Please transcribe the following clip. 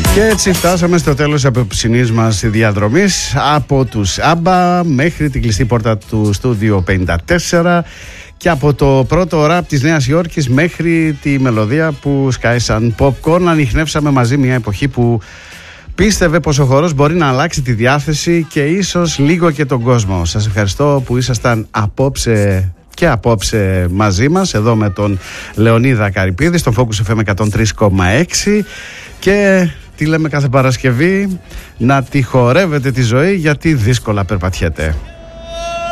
Και έτσι φτάσαμε στο τέλος της απόψινής μας διαδρομής, από τους ABBA μέχρι την κλειστή πόρτα του στούντιο 54 και από το πρώτο ραπ της Νέας Υόρκης μέχρι τη μελωδία που σκάει σαν popcorn. Ανιχνεύσαμε μαζί μια εποχή που πίστευε πως ο χορός μπορεί να αλλάξει τη διάθεση και ίσως λίγο και τον κόσμο. Σας ευχαριστώ που ήσασταν απόψε μαζί μας εδώ με τον Λεωνίδα Καρυπίδη στον Focus FM 103,6 και τι λέμε κάθε Παρασκευή, να τη χορεύετε τη ζωή γιατί δύσκολα περπατιέται.